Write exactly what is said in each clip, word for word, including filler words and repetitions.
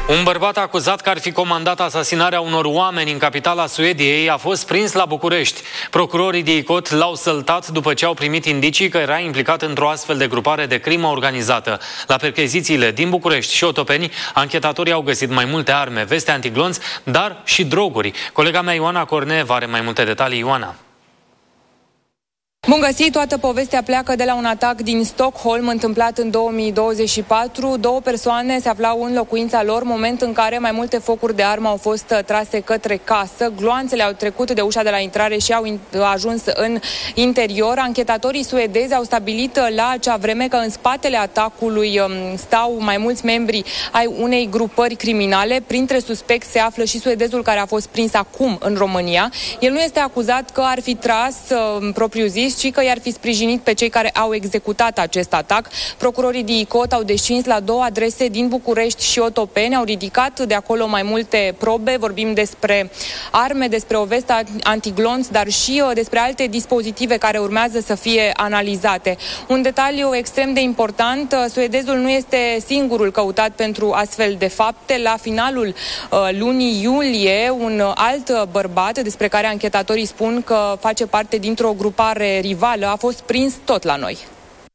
Un bărbat acuzat că ar fi comandat asasinarea unor oameni în capitala Suediei a fost prins la București. Procurorii de ICOT l-au săltat după ce au primit indicii că era implicat într-o astfel de grupare de crimă organizată. La perchezițiile din București și Otopeni, anchetatorii au găsit mai multe arme, veste antiglonți, dar și droguri. Colega mea Ioana Cornev are mai multe detalii. Ioana. Bun găsit, toată povestea pleacă de la un atac din Stockholm întâmplat în două mii douăzeci și patru. Două persoane se aflau în locuința lor, moment în care mai multe focuri de armă au fost trase către casă. Gloanțele au trecut de ușa de la intrare și au ajuns în interior. Anchetatorii suedezi au stabilit la acea vreme că în spatele atacului stau mai mulți membri ai unei grupări criminale. Printre suspecți se află și suedezul care a fost prins acum în România. El nu este acuzat că ar fi tras propriu zis, ci că i-ar fi sprijinit pe cei care au executat acest atac. Procurorii de ICOT au descins la două adrese din București și Otopeni, au ridicat de acolo mai multe probe, vorbim despre arme, despre o vestă antiglonț, dar și despre alte dispozitive care urmează să fie analizate. Un detaliu extrem de important, suedezul nu este singurul căutat pentru astfel de fapte. La finalul uh, lunii iulie, un alt bărbat, despre care anchetatorii spun că face parte dintr-o grupare rivală, a fost prins tot la noi.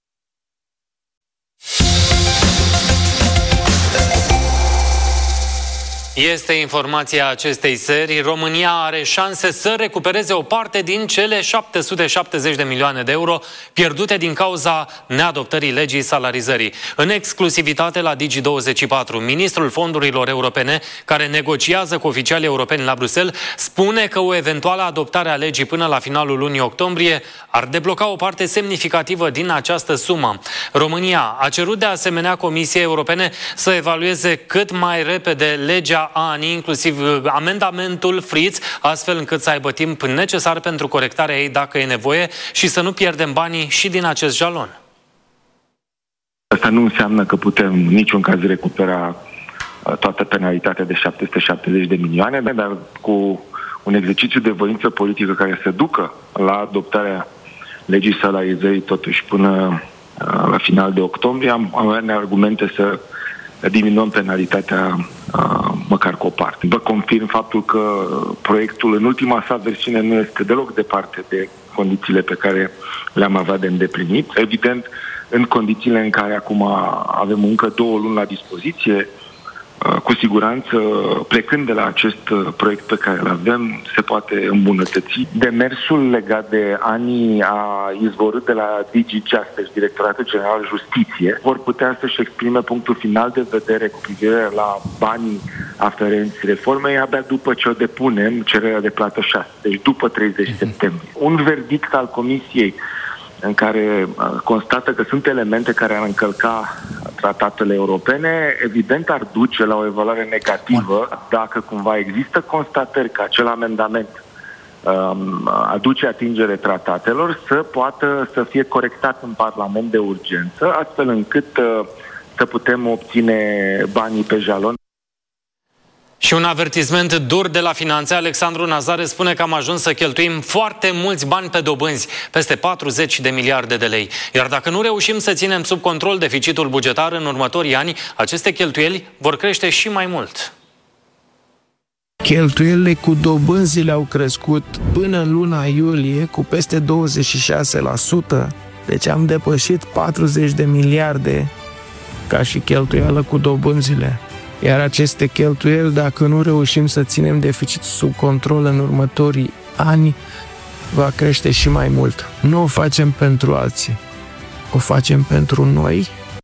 Este informația acestei serii. România are șanse să recupereze o parte din cele șapte sute șaptezeci de milioane de euro pierdute din cauza neadoptării legii salarizării. În exclusivitate la Digi douăzeci și patru, ministrul fondurilor europene, care negociază cu oficialii europeni la Bruxelles, spune că o eventuală adoptare a legii până la finalul lunii octombrie ar debloca o parte semnificativă din această sumă. România a cerut de asemenea Comisiei Europene să evalueze cât mai repede legea A N I, inclusiv amendamentul Fritz, astfel încât să aibă timp necesar pentru corectarea ei dacă e nevoie și să nu pierdem banii și din acest jalon. Asta nu înseamnă că putem în niciun caz recupera toată penalitatea de șapte sute șaptezeci de milioane, dar cu un exercițiu de voință politică care să ducă la adoptarea legii salarizării totuși până la final de octombrie, am avea argumente să diminuăm penalitatea uh, măcar cu o parte. Vă confirm faptul că proiectul în ultima sa versiune nu este deloc departe de condițiile pe care le-am avea de îndeplinit. Evident, în condițiile în care acum avem încă două luni la dispoziție, cu siguranță, plecând de la acest proiect pe care îl avem, se poate îmbunătăți. Demersul legat de anii a izvorât de la Digi Justice, Directoratul General Justiție, vor putea să-și exprime punctul final de vedere cu privire la banii aferenți reformei abia după ce o depunem cererea de plată șase, deci după treizeci septembrie. Un verdict al Comisiei în care constată că sunt elemente care ar încălca tratatele europene, evident ar duce la o evaluare negativă dacă cumva există constatări că acel amendament um, aduce atingere tratatelor, să poată să fie corectat în Parlament de urgență, astfel încât uh, să putem obține banii pe jalon. Și un avertisment dur de la Finanțe. Alexandru Nazare spune că am ajuns să cheltuim foarte mulți bani pe dobânzi, peste patruzeci de miliarde de lei. Iar dacă nu reușim să ținem sub control deficitul bugetar în următorii ani, aceste cheltuieli vor crește și mai mult. Cheltuielile cu dobânzile au crescut până în luna iulie cu peste douăzeci și șase la sută. Deci am depășit patruzeci de miliarde ca și cheltuială cu dobânzile. Iar aceste cheltuieli, dacă nu reușim să ținem deficit sub control în următorii ani, va crește și mai mult. Nu o facem pentru alții, o facem pentru noi.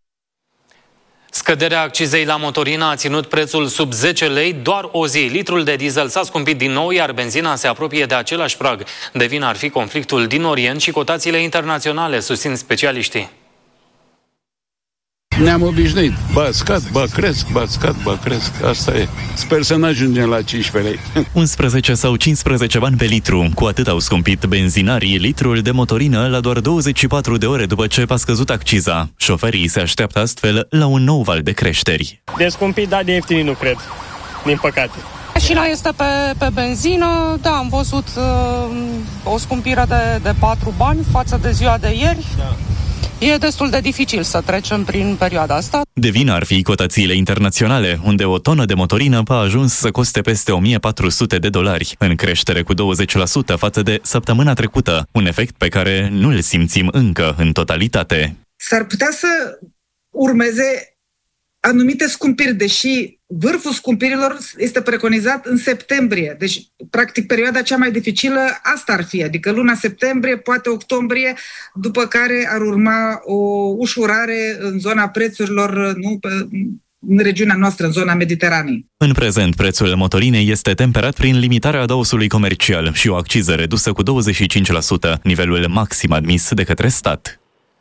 Scăderea accizei la motorină a ținut prețul sub zece lei doar o zi. Litrul de diesel s-a scumpit din nou, iar benzina se apropie de același prag. De vină ar fi conflictul din Orient și cotațiile internaționale, susțin specialiștii. Ne-am obișnuit. Ba scad, ba cresc, ba scad, ba cresc. Asta e. Sper să nu ajungem la cincisprezece lei. unsprezece sau cincisprezece bani pe litru. Cu atât au scumpit benzinarii litrul de motorină la doar douăzeci și patru de ore după ce a scăzut acciza. Șoferii se așteaptă astfel la un nou val de creșteri. De scumpit, da, de ieftin nu cred. Din păcate. Mașina este pe, pe benzină, da, am văzut uh, o scumpire de, de patru bani față de ziua de ieri. Da. E destul de dificil să trecem prin perioada asta. De vină ar fi cotațiile internaționale, unde o tonă de motorină a ajuns să coste peste o mie patru sute de dolari, în creștere cu douăzeci la sută față de săptămâna trecută, un efect pe care nu-l simțim încă în totalitate. S-ar putea să urmeze anumite scumpiri, deși vârful scumpirilor este preconizat în septembrie. Deci, practic, perioada cea mai dificilă asta ar fi, adică luna septembrie, poate octombrie, după care ar urma o ușurare în zona prețurilor, nu, în regiunea noastră, în zona Mediteranei. În prezent, prețul motorinei este temperat prin limitarea adaosului comercial și o acciză redusă cu douăzeci și cinci la sută, nivelul maxim admis de către stat.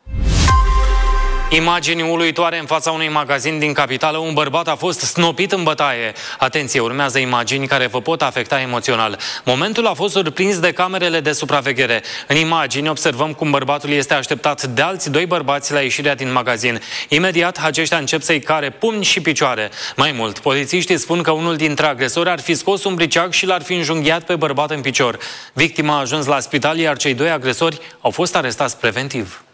Imagini uluitoare în fața unui magazin din capitală. Un bărbat a fost snopit în bătaie. Atenție, urmează imagini care vă pot afecta emoțional. Momentul a fost surprins de camerele de supraveghere. În imagini observăm cum bărbatul este așteptat de alți doi bărbați la ieșirea din magazin. Imediat, aceștia încep să-i care pumni și picioare. Mai mult, polițiștii spun că unul dintre agresori ar fi scos un briceag și l-ar fi înjunghiat pe bărbat în picior. Victima a ajuns la spital, iar cei doi agresori au fost arestați preventiv.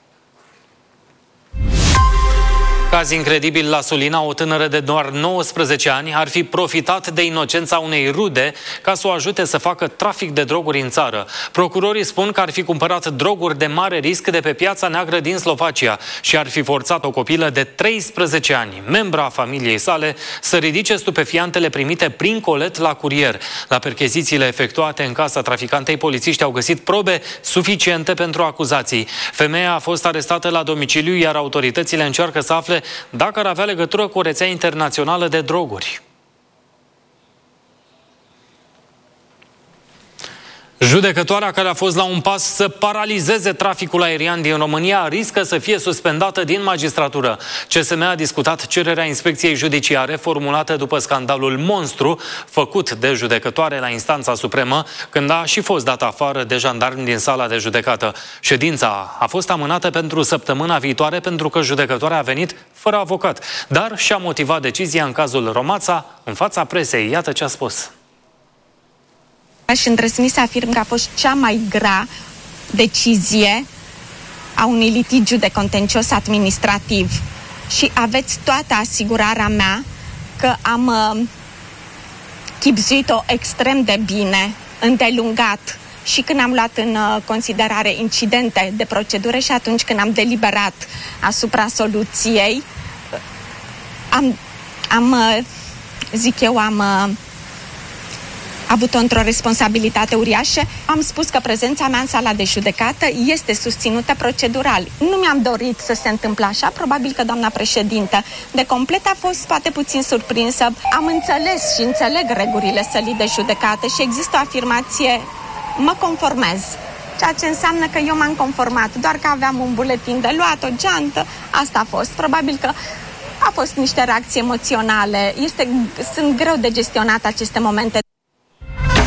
Caz incredibil la Sulina, o tânără de doar nouăsprezece ani ar fi profitat de inocența unei rude ca să o ajute să facă trafic de droguri în țară. Procurorii spun că ar fi cumpărat droguri de mare risc de pe piața neagră din Slovacia și ar fi forțat o copilă de treisprezece ani, membra familiei sale, să ridice stupefiantele primite prin colet la curier. La perchezițiile efectuate în casa traficantei, polițiștii au găsit probe suficiente pentru acuzații. Femeia a fost arestată la domiciliu, iar autoritățile încearcă să afle dacă ar avea legătură cu o rețea internațională de droguri. Judecătoarea care a fost la un pas să paralizeze traficul aerian din România riscă să fie suspendată din magistratură. C S M a discutat cererea inspecției judiciare formulată după scandalul monstru făcut de judecătoare la instanța supremă, când a și fost dat afară de jandarmi din sala de judecată. Ședința a fost amânată pentru săptămâna viitoare pentru că judecătoarea a venit fără avocat, dar și-a motivat decizia în cazul Romața în fața presei. Iată ce a spus. Și îndrăzni să afirm că a fost cea mai grea decizie a unui litigiu de contencios administrativ și aveți toată asigurarea mea că am uh, chibzuit-o extrem de bine, îndelungat, și când am luat în uh, considerare incidente de procedură și atunci când am deliberat asupra soluției, am, am uh, zic eu, am... Uh, avut-o într-o responsabilitate uriașă. Am spus că prezența mea în sala de judecată este susținută procedural. Nu mi-am dorit să se întâmple așa, probabil că doamna președintă de complet a fost poate puțin surprinsă. Am înțeles și înțeleg regulile sălii de judecată și există o afirmație, mă conformez. Ceea ce înseamnă că eu m-am conformat, doar că aveam un buletin de luat, o geantă, asta a fost. Probabil că a fost niște reacții emoționale. Este, sunt greu de gestionat aceste momente.